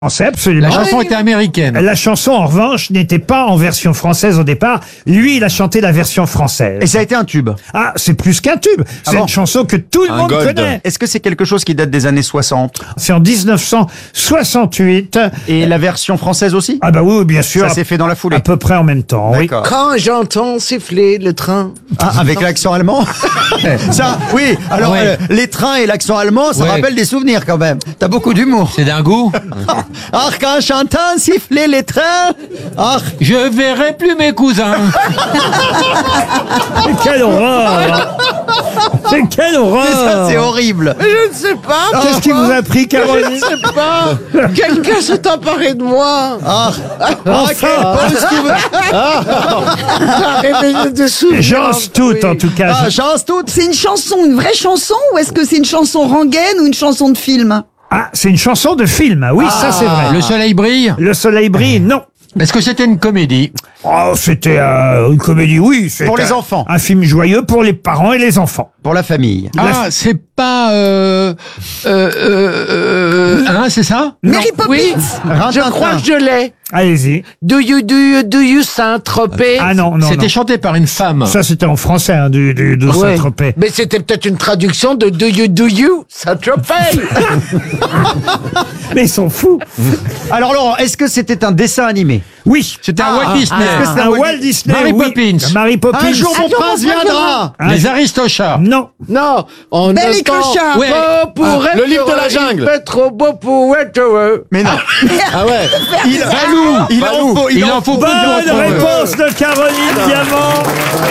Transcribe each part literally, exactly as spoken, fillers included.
Français, absolument. La chanson était américaine. La chanson, en revanche, n'était pas en version française au départ. Lui, il a chanté la version française. Et ça a été un tube. Ah, c'est plus qu'un tube. C'est Ah bon une chanson que tout le Un monde gold. connaît. Est-ce que c'est quelque chose qui date des années soixante? C'est en dix-neuf cent soixante-huit. Et la version française aussi? Ah bah oui, bien sûr. Ça s'est fait dans la foulée. À peu près en même temps, oui. D'accord. Quand j'entends siffler le train. Ah, avec l'accent allemand? Ça, oui. Alors, Ouais. euh, les trains et l'accent allemand, ça Ouais. rappelle des souvenirs quand même. T'as beaucoup d'humour. C'est d'un goût. Ah, quand j'entends siffler les trains. Ah, Je verrai plus mes cousins. Mais quelle horreur! C'est quelle mais ça, horreur! c'est horrible. Je ne sais pas. Qu'est-ce qui vous a pris, Caroline? Je ne sais pas. Quelqu'un s'est emparé de moi. Ah, ah, quel bon souvenir. A réveillé des souvenirs. Jean Stout, en tout cas. Ah, chance toute. C'est une chanson, une vraie chanson, ou est-ce que c'est une chanson rengaine ou une chanson de film? Ah, c'est une chanson de film. Oui, ça c'est vrai. Le soleil brille. Le soleil brille, non. Est-ce que c'était une comédie? Oh, c'était euh, une comédie, oui. c'est Pour les un- enfants. Un film joyeux pour les parents et les enfants. Pour la famille. Ah, c'est pas... Euh, euh, euh, euh, hein, c'est ça? Mary Poppins. Oui, je crois que je l'ai. Allez-y. Do you, do you, do you Saint-Tropez? Ah non, non, C'était non. chanté par une femme. Ça, c'était en français, hein, du, du, de Ouais. Saint-Tropez. Mais c'était peut-être une traduction de Do you, do you Saint-Tropez? Mais ils sont fous. Alors Laurent, est-ce que c'était un dessin animé? Oui. C'était un Walt Disney. est-ce que c'est Un Walt Disney, Mary oui. Poppins. Mary Poppins. Un jour mon prince viendra. Les Aristochats. Non. Non, on Belle ne et tend Clochard. Ouais. pas pour Ah, être le livre de la heureux, jungle. Il fait trop beau pour être heureux. Mais non. Ah ouais. Il, Balou. il en faut, il, Il en en faut faut. peu Bonne pour être heureux. réponse de Caroline Diamant.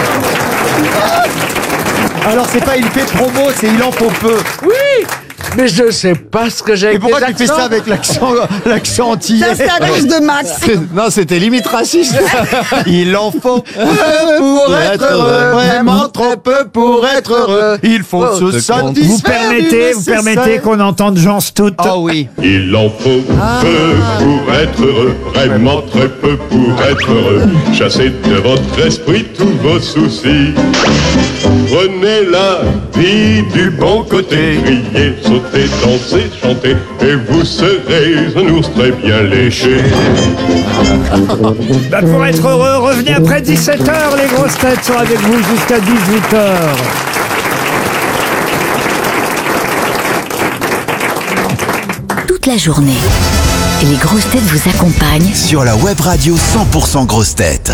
Alors c'est pas il fait trop beau, c'est il en faut peu. Oui, mais je sais pas ce que j'ai Et avec pourquoi les tu fais accents. ça avec l'accent, l'accent antillais? Ça, c'est à cause de Max. Non, c'était limite raciste. Il en faut peu pour être heureux, vraiment trop peu pour être heureux. Il faut se se satisfaire. Vous du permettez, vous nécessaire. permettez qu'on entende Jean Stout. Ah oui. Il en faut peu pour être heureux, vraiment très peu pour être heureux. Chassez de votre esprit tous vos soucis. Prenez la vie du bon côté, criez, sautez, dansez, chantez, et vous serez un ours très bien léché. Bah, pour être heureux, revenez après dix-sept heures. Les grosses têtes sont avec vous jusqu'à dix-huit heures. Toute la journée, les grosses têtes vous accompagnent Sur la web radio cent pour cent grosses têtes.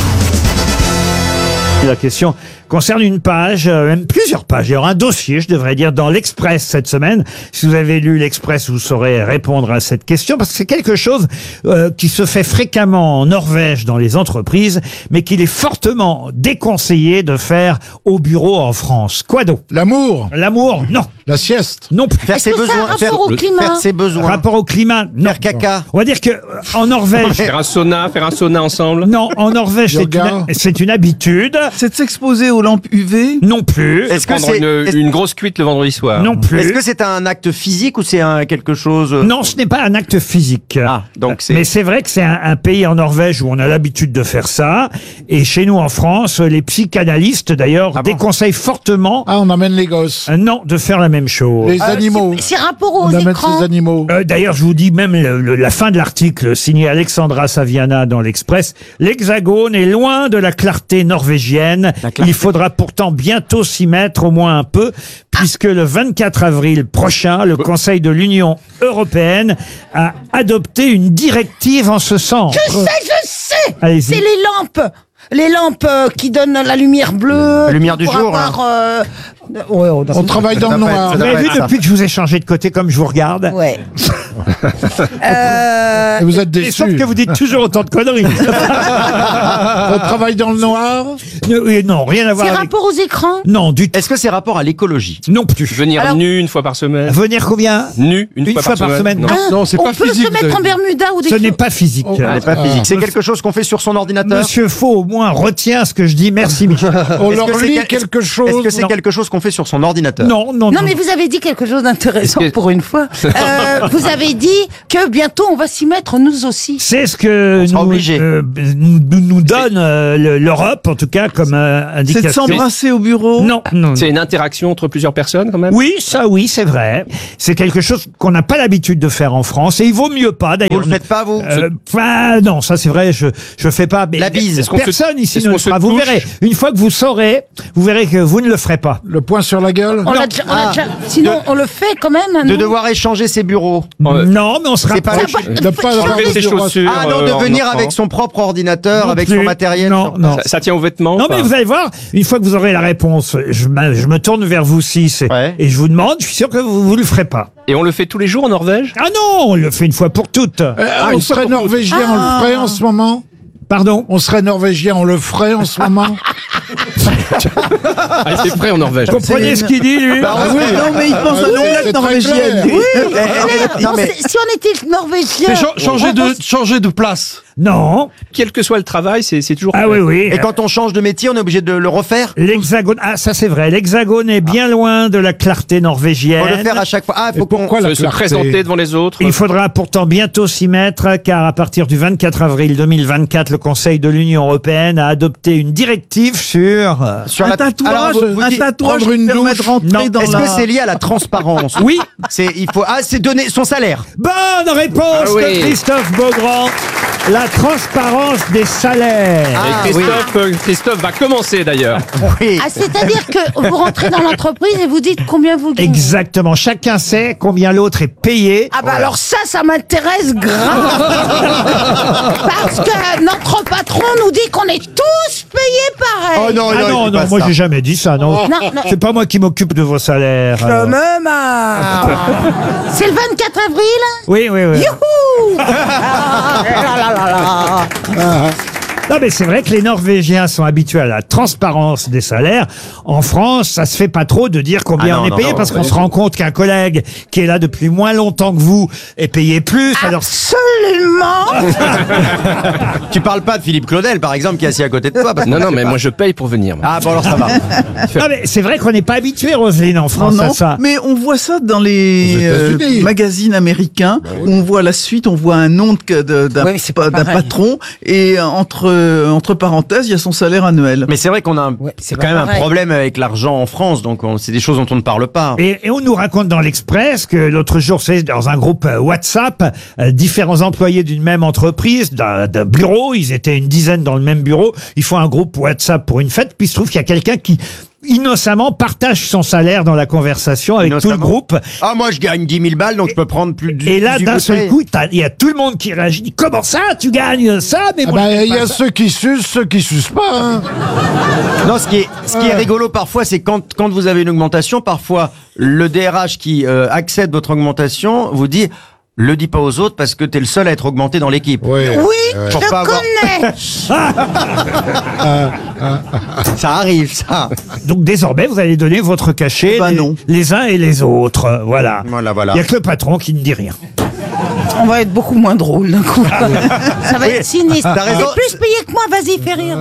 La question concerne une page, euh, même plusieurs pages, il y aura un dossier, je devrais dire, dans l'Express cette semaine. Si vous avez lu l'Express, vous saurez répondre à cette question, parce que c'est quelque chose euh, qui se fait fréquemment en Norvège dans les entreprises, mais qu'il est fortement déconseillé de faire au bureau en France. Quoi donc? L'amour. L'amour? Non. La sieste. Non plus. Faire ses que ça a besoins, rapport faire, au climat faire ses besoins. Rapport au climat? Non. Faire caca. On va dire que euh, en Norvège... Faire un sauna, faire un sauna ensemble. Non, en Norvège, c'est Yoga. une, c'est une habitude. C'est de s'exposer aux lampes U V. Non plus. Est-ce que Prendre c'est, une, est-ce- une grosse cuite le vendredi soir. Non plus. est-ce que c'est un acte physique ou c'est un quelque chose? euh, Non, ce n'est pas un acte physique. Ah, donc c'est- Mais c'est vrai que c'est un, un pays en Norvège où on a l'habitude de faire ça. Et chez nous en France, les psychanalystes d'ailleurs Ah bon déconseillent fortement, Ah, on amène les gosses. euh, non, de faire la même chose. Les animaux. C'est rapport aux On amène écrans. ces animaux. Euh, D'ailleurs, je vous dis même le- le- la fin de l'article signé Alexandra Saviana dans l'Express. L'Hexagone est loin de la clarté norvégienne. La clarté. Il faudra pourtant bientôt s'y mettre au moins un peu, puisque le vingt-quatre avril prochain, le Conseil de l'Union européenne a adopté une directive en ce sens. Je sais, je sais. Allez-y. C'est les lampes. Les lampes euh, qui donnent la lumière bleue. La lumière du pour jour, avoir, euh, ouais, on On travaille dans Ça le doit pas noir. être- Vous ça avez vu doit être ça. depuis que je vous ai changé de côté comme je vous regarde? Ouais. euh, Et vous êtes Et sauf déçus. que vous dites toujours autant de conneries. On travaille dans le noir. Non, oui, non, rien à voir c'est avec... rapport aux écrans. Non, du tout. Est-ce que c'est rapport à l'écologie? Non plus. Venir Alors- nu une fois par semaine. Venir combien? Nu une, Une fois par semaine. Non. Ah, Non, c'est on pas peut physique, se mettre vous en avez dit. Bermuda ou des Ce choses. n'est pas physique. Oh, C'est pas Ah. physique. C'est quelque chose qu'on fait sur son ordinateur? Monsieur Faux, au moins, retient ce que je dis. Merci, Michel. On Est-ce leur que c'est lit quel- quelque chose. Est-ce que c'est Non. quelque chose qu'on qu'on fait sur son ordinateur. Non, non, Non, non. mais vous avez dit quelque chose d'intéressant Est-ce que- pour une fois. Euh, vous avez dit que bientôt on va s'y mettre nous aussi. C'est ce que On sera nous, obligé. euh, nous, nous donne euh, le- l'Europe, en tout cas, comme euh, C'est de indication. s'embrasser au bureau. Non, non. C'est une interaction entre plusieurs personnes quand même. Oui, ça, oui, c'est vrai. C'est quelque chose qu'on n'a pas l'habitude de faire en France, et il vaut mieux pas, d'ailleurs. Vous le faites pas, vous Euh, enfin, non, ça c'est vrai, je je fais pas. Mais La bise. Est-ce qu'on se- personne ici est-ce ne qu'on le se fera. Vous touche verrez. Une fois que vous saurez, vous verrez que vous ne le ferez pas. Le poing sur la gueule. On l'a déjà- on l'a Ah. déjà- Sinon, on le fait quand même. De non devoir échanger ses bureaux. Euh, Non, mais on se C'est pas rapproche. le- De pas avoir Enlever de ses bureau. chaussures. Ah non, de euh, en venir enfant. avec son propre ordinateur, Non avec plus. son matériel. Non, non. Ça, ça tient aux vêtements. Non, pas mais vous allez voir, une fois que vous aurez la réponse, je, me- je me tourne vers vous six et, Ouais. et je vous demande, je suis sûr que vous, vous le ferez pas. Et on le fait tous les jours en Norvège. Ah non, on le fait une fois pour toutes. Euh, on serait norvégien, on le ferait en ce moment. Pardon. On serait norvégien, on le ferait en ce moment. Ah, c'est prêt en Norvège. Vous comprenez ce qu'il dit, lui Ah oui, non, mais il pense à oui, nos c'est blagues très norvégiennes. clair. lui. Non, mais- Si on était norvégien. Mais cha- changer de, changer de place. Non. Quel que soit le travail, c'est c'est toujours. Ah oui, oui. Et quand on change de métier, on est obligé de le refaire. L'hexagone, ah ça c'est vrai, l'hexagone est bien loin de la clarté norvégienne. Faut le faire à chaque fois. Ah, faut qu'on. Pourquoi la Se, se clarté présenter devant les autres. Il faudra pourtant bientôt s'y mettre, car à partir du vingt-quatre avril deux mille vingt-quatre, le Conseil de l'Union européenne a adopté une directive sur... euh, Sur Un la- Alors, tatouage, vous- vous un dites- tatouage prendre une qui permet douche. de rentrer Non. dans Est-ce la... que c'est lié à la transparence? Oui. C'est, il faut, ah, c'est donner son salaire. Bonne réponse Ah oui. de Christophe Beaugrand. La transparence des salaires. Ah, Et Christophe, euh, Christophe va commencer d'ailleurs. Oui. Ah, c'est-à-dire que vous rentrez dans l'entreprise et vous dites combien vous gagnez. Exactement. Chacun sait combien l'autre est payé. Ah bah alors ça, ça m'intéresse grave. Parce que notre patron nous dit qu'on est tous payés pareil. Oh non, Ah non, non, il dit non, pas moi ça. j'ai jamais dit ça, non. Non, non. C'est pas moi qui m'occupe de vos salaires. Je alors. me marre. C'est le vingt-quatre avril. Oui, oui, oui. Youhou. Ah, là, là, là, là. Non, mais c'est vrai que les Norvégiens sont habitués à la transparence des salaires. En France, ça se fait pas trop de dire combien Ah non, on est non, payé non, parce pas qu'on du se rend compte qu'un collègue qui est là depuis moins longtemps que vous est payé plus. Alors, Absolument. Tu parles pas de Philippe Claudel, par exemple, qui est assis à côté de toi. parce que Non, on non, sait mais pas. moi je paye pour venir. moi. Ah bon, alors ça va. non, mais c'est vrai qu'on n'est pas habitué, Roselyne, en Non, France, non, à ça. mais on voit ça dans les Aux États-Unis. euh, magazines américains. Où on voit la suite, on voit un nom de- de- d'un Oui, mais c'est pas d'un pareil. patron et euh, entre euh, entre parenthèses, il y a son salaire annuel. Mais c'est vrai qu'on a un, Ouais, c'est c'est quand pas même un pareil. problème avec l'argent en France, donc on- c'est des choses dont on ne parle pas. Et, et on nous raconte dans l'Express que l'autre jour, c'est dans un groupe euh, WhatsApp, euh, différents employés d'une même entreprise, d'un d'un bureau, ils étaient une dizaine dans le même bureau, ils font un groupe WhatsApp pour une fête, puis il se trouve qu'il y a quelqu'un qui innocemment partage son salaire dans la conversation avec tout le Innocemment. groupe. Ah, moi, je gagne dix mille balles, donc je peux prendre plus de. Et là, du d'un seul buffet. coup, t'as- il y a tout le monde qui réagit. dit, comment ça, tu gagnes ça? Mais Ah moi, bah, je il y gagne a pas ça. ceux qui sucent, ceux qui sucent pas. Hein. Non, ce qui est, ce qui est rigolo parfois, c'est quand, quand vous avez une augmentation, parfois, le D R H qui euh, accède votre augmentation vous dit, le dis pas aux autres parce que t'es le seul à être augmenté dans l'équipe. Oui. Oui, Pour je pas avoir- connais. Ça arrive, ça. Donc désormais, vous allez donner votre cachet Bah les, non. les uns et les autres. Voilà. Voilà, voilà. Il n'y a que le patron qui ne dit rien. On va être beaucoup moins drôle d'un coup. Ça va Oui, être sinistre. t'as raison. T'es plus payé que moi, vas-y, fais rire.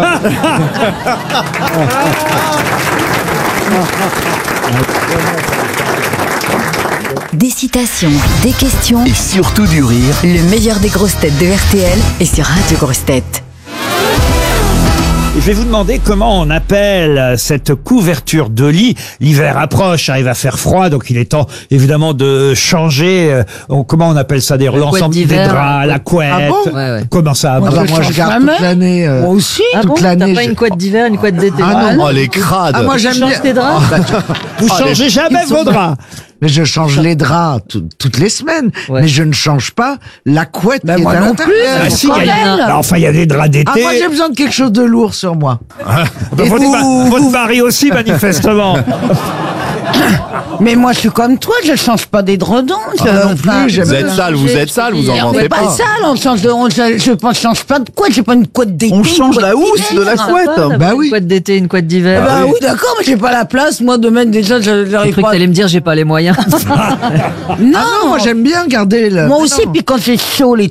Des citations, des questions, Et surtout du rire. le meilleur des grosses têtes de R T L est sur Radio Grosses Têtes. Je vais vous demander comment on appelle cette couverture de lit. L'hiver approche, hein, il va faire froid, donc il est temps évidemment de changer. euh, on- comment on appelle ça d'ailleurs? L'ensemble des d'hiver. draps, la couette. Ah bon Ouais, ouais. Comment ça? Ah bon bah, moi, je garde toute l'année. euh, Moi aussi. Ah toute bon, l'année, t'as pas je- une couette d'hiver, une couette d'été? Ah non. Oh, les crades. Ah, moi, Tu j'aime changes bien. tes draps? Vous Ah, changez les- jamais ils sont vos draps. Mais je change les draps tout- toutes les semaines. Ouais. Mais je ne change pas la couette Ben qui moi est à non l'intérieur. Ah, si, il y a- bordel. bah, enfin, il y a des draps d'été. Ah, moi, j'ai besoin de quelque chose de lourd sur moi. Bah, Et votre, vous- ma- votre mari aussi, manifestement. Mais moi, je suis comme toi, je change pas d'édredons. je- Ah, non enfin, plus, j'aime Vous êtes sale, vous êtes sale, vous en On mentez n'est pas pas. sale, on change de, on, je, je pense- change pas de couette, j'ai pas une couette d'été. On une change couette la housse de la d'hiver. couette. T'as pas Bah une oui. couette d'été, une couette Ah d'hiver. bah oui, d'accord, mais j'ai pas la place, moi, de mettre déjà, je- J'ai j'arrive cru que pas. t'allais me dire j'ai pas les moyens. Non, Ah non, moi j'aime bien garder le. moi Mais aussi, non. puis quand c'est chaud l'été,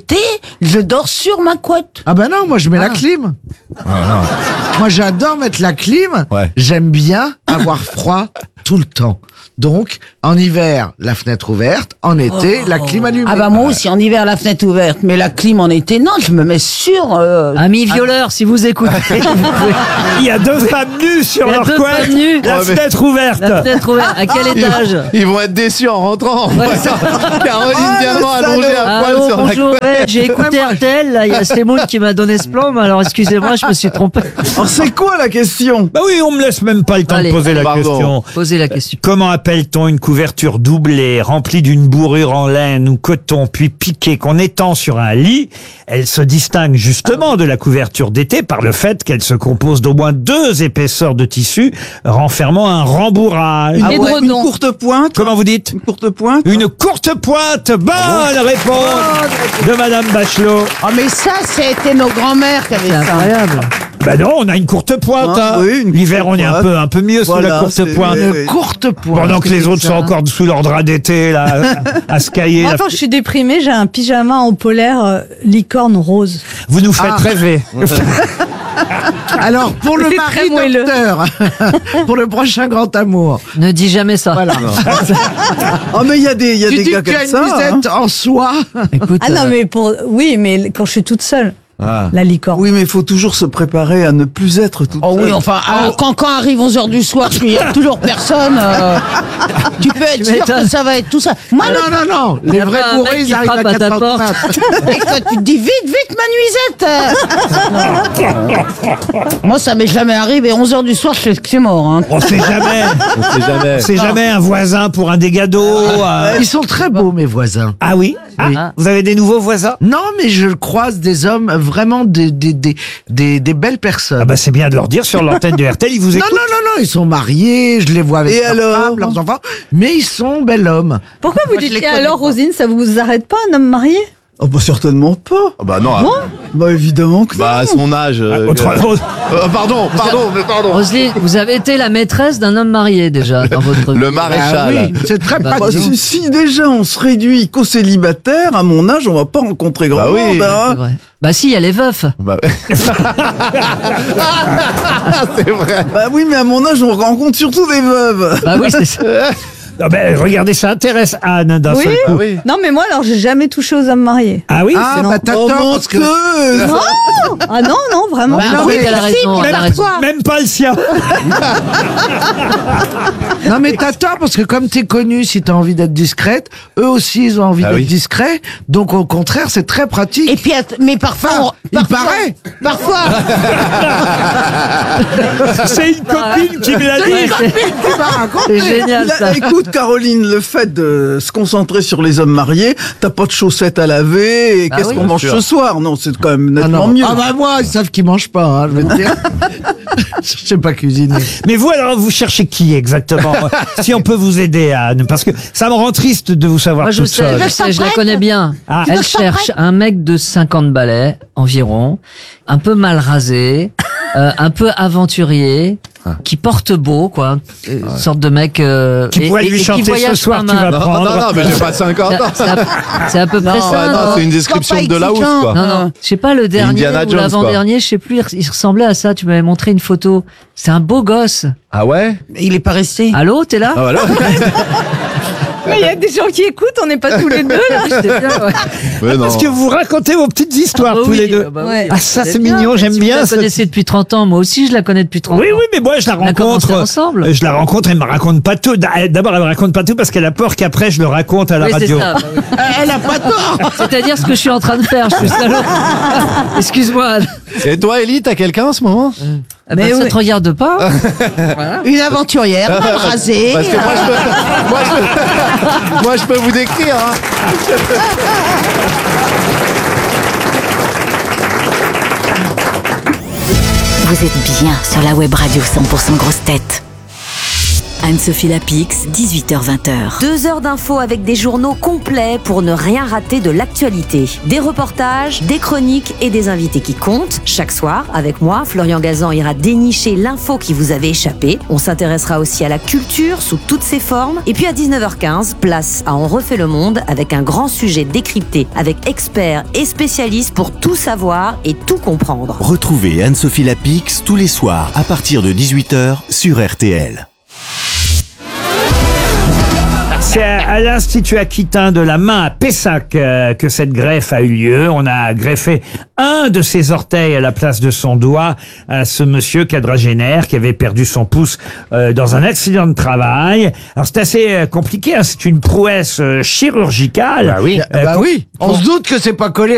je dors sur ma couette. Ah ben non, moi je mets la clim. Moi j'adore mettre la clim. Ouais. J'aime bien avoir froid tout le temps. Donc, en hiver, la fenêtre ouverte. En été, la clim allumée. Ah bah moi aussi, en hiver, la fenêtre ouverte. Mais la clim en été, non, je me mets sur... Euh... Amis violeurs, si vous écoutez. Il y a deux femmes nues sur Il y a leur deux couette. femmes nues. La Ouais, mais- fenêtre ouverte. La fenêtre ouverte. À quel étage? Ils vont être déçus en rentrant. Caroline Ah, vient le allongée à Ah, poil oh, sur la bonjour, couette. ouais, j'ai écouté R T L, là, il y a Semoun qui m'a donné ce plan, mais alors excusez-moi, je me suis trompé. Alors c'est quoi la question? Bah oui, on me laisse même pas le temps Allez, de poser la pardon. question. Posez la question. Comment appelle-t-on une couverture doublée, remplie d'une bourrure en laine ou coton, puis piquée, qu'on étend sur un lit? Elle se distingue justement de la couverture d'été par le fait qu'elle se compose d'au moins deux épaisseurs de tissu renfermant un rembourrage. Une, Ah ouais. une courte pointe? Comment vous dites? Une courte pointe? Une courte pointe. Bonne réponse de Madame Bachelot. Oh mais ça, c'était nos grands-mères qui avaient C'est ça. incroyable. Bah non, on a une courte pointe. Ah, hein. oui, une L'hiver, courte on est un pointe. peu, un peu mieux sous la Voilà, courte c'est- pointe. oui, oui. Une courte pointe. Pendant que les autres sont encore sous leur drap d'été, là, à se cailler. Moi, là. quand je suis déprimée, j'ai un pyjama en polaire euh, licorne rose. Vous nous faites Ah. rêver. Alors, pour le C'est mari très moelleux. docteur, pour le prochain grand amour. Ne dis jamais ça. Voilà. Oh mais il y a des, il y a Tu des dis gars que tu comme as une ça. hein. musette en soie. Écoute, Ah non, euh, mais pour. Oui, mais quand je suis toute seule, Ah. la licorne. Oui, mais il faut toujours se préparer à ne plus être tout Oh oui, seul. enfin, alors, quand, quand arrive onze heures du soir, il n'y a toujours personne. euh, tu peux être sûr m'étonnes. que ça va être tout ça. Moi, Ah le non, non, non. Les y a vrais pas un bourrés, mec qui ils arrivent à frappe à ta quatre heures du mat. Et que tu te dis vite, vite, ma nuisette. Moi, ça m'est jamais arrivé. onze heures du soir, je sais que c'est mort. Hein. On sait jamais. On sait jamais. C'est jamais un voisin pour un dégât d'eau. euh. Ils sont très beaux, mes voisins. Ah oui, ah, Oui. vous avez des nouveaux voisins? Non, mais je croise des hommes vraiment des, des, des, des, des belles personnes. Ah bah c'est bien de leur dire sur l'antenne de R T L, ils vous non, écoutent. non, non, non, ils sont mariés, je les vois avec Et leurs alors femmes, leurs enfants, mais ils sont bel hommes. Pourquoi vous Moi, je dites les et connais alors, pas. Rosine, ça vous arrête pas, un homme marié? Oh bah certainement pas. Ah bah non. Bon. Bah évidemment que Bah à non. son âge. euh, Autrement- euh, pardon, pardon, mais pardon. Roselyne, vous avez été la maîtresse d'un homme marié déjà dans votre Le Ah maréchal. oui, c'est très Bah, Bah, pratique. si, si déjà on se réduit qu'aux célibataires, à mon âge, on va pas rencontrer grand Bah oui. monde. C'est Hein. vrai. Bah si, il y a les veufs. Bah, c'est vrai. Bah oui, mais à mon âge, on rencontre surtout des veuves. Bah oui, c'est ça. Non, ben, regardez, ça intéresse Anne d'un Oui. seul coup. oui. Non, mais moi, alors, j'ai jamais touché aux hommes mariés. Ah oui? Ah, non. bah t'as Oh tort, parce que... menteuse. Non Ah non, non, vraiment. Bah, non, oui, mais elle a si, raison, mais elle a alors raison. quoi Même pas le sien. Non, mais t'as tort, parce que comme t'es connue, si t'as envie d'être discrète, eux aussi, ils ont envie Ah d'être oui. discrets. Donc, au contraire, c'est très pratique. Et puis, att- mais parfois, Enfin, on- il parfois, paraît. parfois, C'est une copine qui me l'a dit. C'est génial Là, ça. écoute, Caroline, le fait de se concentrer sur les hommes mariés, t'as pas de chaussettes à laver et Bah qu'est-ce oui, qu'on bien mange sûr. ce soir? Non, c'est quand même Ah, nettement non. mieux. Ah bah moi, ils savent qu'ils mangent pas, hein, je veux te dire. Je sais pas cuisiner. Mais vous, alors, vous cherchez qui exactement? Si on peut vous aider, Anne, parce que ça me rend triste de vous savoir Moi je toute sais, seule. je sais, je la connais bien. Ah. Elle cherche un mec de cinquante balais environ, un peu mal rasé, euh, un peu aventurier, qui porte beau, quoi. Une sorte de mec... euh, Qui et- pourrait et- lui et qui chanter ce voyage soir, pas tu vas mal. Non, prendre. non, non, mais j'ai pas cinquante ans. C'est à, c'est à peu près Non, ça. Ah, non, c'est une description Sois pas de la housse, exigeant. quoi. Non, non, je sais pas, le dernier Indiana ou Jones, l'avant-dernier, je sais plus, il, il ressemblait à ça. Tu m'avais montré une photo. C'est un beau gosse. Ah ouais? il est pas resté. Allô, t'es là? Ah voilà. Mais il y a des gens qui écoutent, on n'est pas tous les deux, là. C'est bien, ouais. Mais non. Parce que vous racontez vos petites histoires Ah bah tous oui, les deux. ah bah oui. Ouais. Ah, ça, c'est bien. mignon, j'aime Si bien Vous la ça. connaissez depuis trente ans. Moi aussi, je la connais depuis trente Oui, ans. oui, mais moi, je la On a commencé rencontre. ensemble. euh, Je la rencontre, elle me raconte pas tout. D'abord, elle me raconte pas tout parce qu'elle a peur qu'après, je le raconte à la Oui, c'est radio. ça. bah oui. Elle a pas tort. C'est-à-dire ce que je suis en train de faire. Je suis salaud. Excuse-moi. Et toi, Élie, t'as quelqu'un en ce moment? Ah bah, Mais ça oui. te regarde pas. Une aventurière, mal rasée. Parce que moi, je peux, moi, je peux, moi, je peux vous décrire. Hein. Vous êtes bien sur la web radio cent pour cent grosse tête. Anne-Sophie Lapix, dix-huit heures vingt. Deux heures d'infos avec des journaux complets pour ne rien rater de l'actualité. Des reportages, des chroniques et des invités qui comptent. Chaque soir, avec moi, Florian Gazan ira dénicher l'info qui vous avait échappé. On s'intéressera aussi à la culture sous toutes ses formes. Et puis à dix-neuf heures quinze, place à On refait le monde avec un grand sujet décrypté avec experts et spécialistes pour tout savoir et tout comprendre. Retrouvez Anne-Sophie Lapix tous les soirs à partir de dix-huit heures sur R T L. C'est à l'Institut Aquitain de la main à Pessac euh, que cette greffe a eu lieu. On a greffé un de ses orteils à la place de son doigt à ce monsieur quadragénaire qui avait perdu son pouce euh, dans un accident de travail. Alors c'est assez euh, compliqué, hein, c'est une prouesse euh, chirurgicale. Bah oui, Euh, bah qu'on- oui. On qu'on- se doute que c'est pas collé